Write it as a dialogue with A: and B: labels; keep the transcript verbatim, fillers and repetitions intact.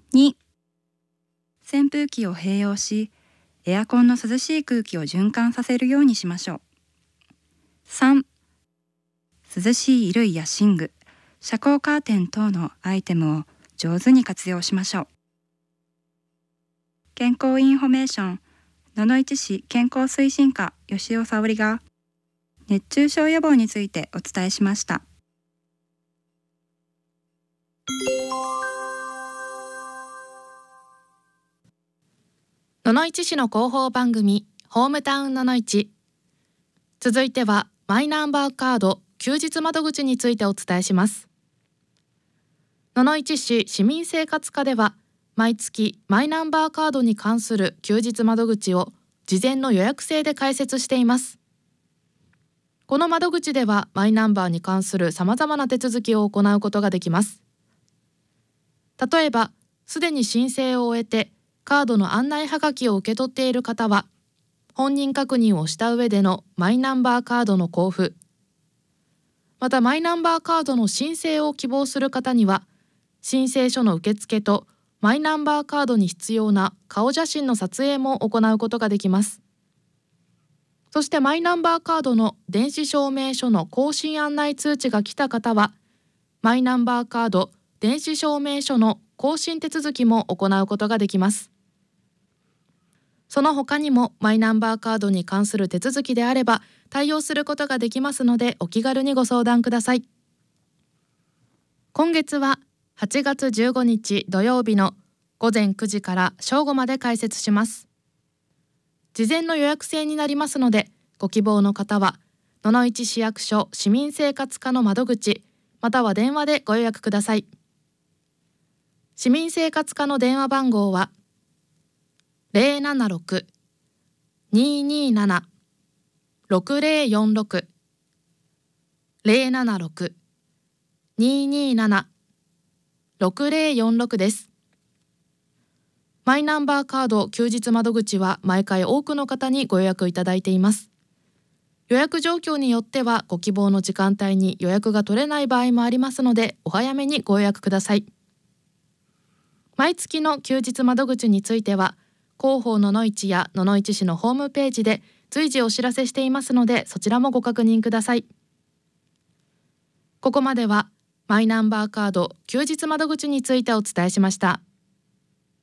A: に、扇風機を併用し、エアコンの涼しい空気を循環させるようにしましょう。さん、涼しい衣類や寝具、遮光カーテン等のアイテムを上手に活用しましょう。健康インフォメーション、野々市市健康推進課吉尾沙織が熱中症予防についてお伝えしました。
B: 野々市市の広報番組ホームタウン野々市。続いてはマイナンバーカード休日窓口についてお伝えします。野々市市市民生活課では毎月マイナンバーカードに関する休日窓口を事前の予約制で開設しています。この窓口ではマイナンバーに関するさまざまな手続きを行うことができます。例えば、すでに申請を終えてカードの案内はがきを受け取っている方は、本人確認をした上でのマイナンバーカードの交付、またマイナンバーカードの申請を希望する方には、申請書の受付とマイナンバーカードに必要な顔写真の撮影も行うことができます。そしてマイナンバーカードの電子証明書の更新案内通知が来た方は、マイナンバーカード電子証明書の更新手続きも行うことができます。その他にもマイナンバーカードに関する手続きであれば対応することができますので、お気軽にご相談ください。今月ははちがつじゅうごにち土曜日のごぜんくじから正午まで開設します。事前の予約制になりますので、ご希望の方は野々市市役所市民生活課の窓口または電話でご予約ください。市民生活課の電話番号は ゼロななろく にーにーなな ろくゼロよんろく ゼロななろく にーにーなな ろくゼロよんろくです。マイナンバーカード休日窓口は毎回多くの方にご予約いただいています。予約状況によってはご希望の時間帯に予約が取れない場合もありますので、お早めにご予約ください。毎月の休日窓口については広報野々市や野々市市のホームページで随時お知らせしていますので、そちらもご確認ください。ここまではマイナンバーカード休日窓口についてお伝えしました。